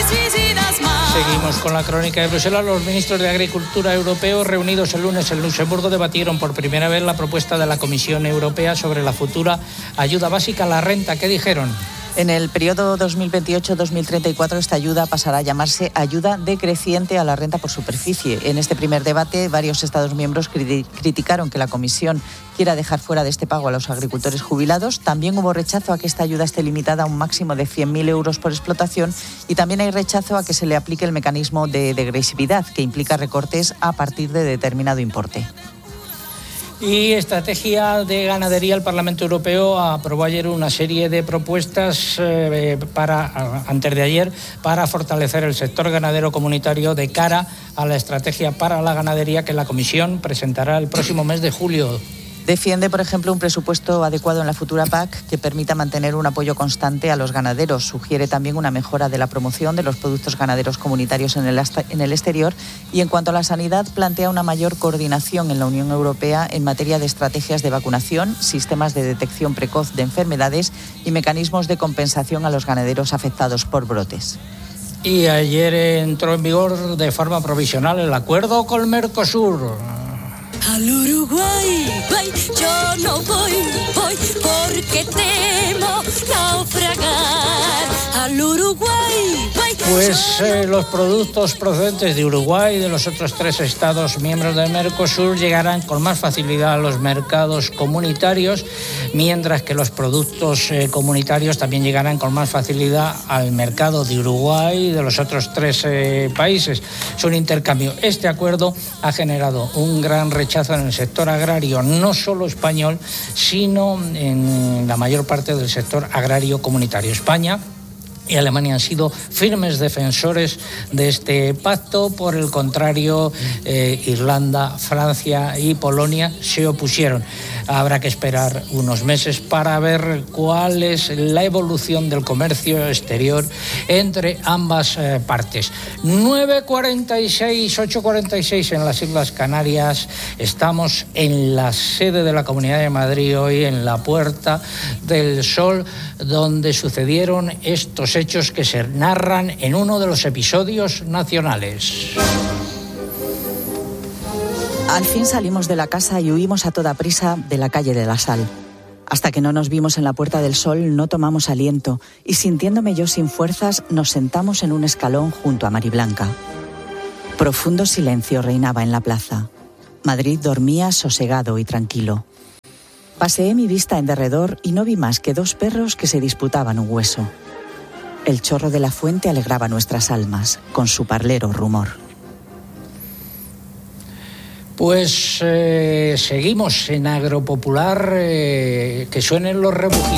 Seguimos con la crónica de Bruselas. Los ministros de Agricultura europeos reunidos el lunes en Luxemburgo debatieron por primera vez la propuesta de la Comisión Europea sobre la futura ayuda básica a la renta. ¿Qué dijeron? En el periodo 2028-2034 esta ayuda pasará a llamarse ayuda decreciente a la renta por superficie. En este primer debate, varios Estados miembros criticaron que la Comisión quiera dejar fuera de este pago a los agricultores jubilados. También hubo rechazo a que esta ayuda esté limitada a un máximo de 100.000 euros por explotación y también hay rechazo a que se le aplique el mecanismo de degresividad, que implica recortes a partir de determinado importe. Y estrategia de ganadería. El Parlamento Europeo aprobó ayer una serie de propuestas antes de ayer para fortalecer el sector ganadero comunitario de cara a la estrategia para la ganadería que la Comisión presentará el próximo mes de julio. Defiende, por ejemplo, un presupuesto adecuado en la futura PAC que permita mantener un apoyo constante a los ganaderos. Sugiere también una mejora de la promoción de los productos ganaderos comunitarios en el exterior y, en cuanto a la sanidad, plantea una mayor coordinación en la Unión Europea en materia de estrategias de vacunación, sistemas de detección precoz de enfermedades y mecanismos de compensación a los ganaderos afectados por brotes. Y ayer entró en vigor de forma provisional el acuerdo con Mercosur. Al Uruguay, yo no voy porque temo naufragar. Al Uruguay, Pues los productos procedentes de Uruguay y de los otros 3 estados miembros de Mercosur llegarán con más facilidad a los mercados comunitarios, mientras que los productos comunitarios también llegarán con más facilidad al mercado de Uruguay y de los otros 3 países. Es un intercambio. Este acuerdo ha generado un gran rechazo en el sector agrario, no solo español, sino en la mayor parte del sector agrario comunitario. España y Alemania han sido firmes defensores de este pacto. Por el contrario, Irlanda, Francia y Polonia se opusieron. Habrá que esperar unos meses para ver cuál es la evolución del comercio exterior entre ambas partes. 9:46, 8:46 en las Islas Canarias. Estamos en la sede de la Comunidad de Madrid hoy, en la Puerta del Sol, donde sucedieron estos hechos que se narran en uno de los episodios nacionales. Al fin salimos de la casa y huimos a toda prisa de la calle de la Sal. Hasta que no nos vimos en la Puerta del Sol no tomamos aliento y, sintiéndome yo sin fuerzas, nos sentamos en un escalón junto a Mariblanca. Profundo silencio reinaba en la plaza. Madrid dormía sosegado y tranquilo. Paseé mi vista en derredor y no vi más que 2 perros que se disputaban un hueso. El chorro de la fuente alegraba nuestras almas con su parlero rumor. Pues seguimos en Agropopular, que suenen los rebujitos.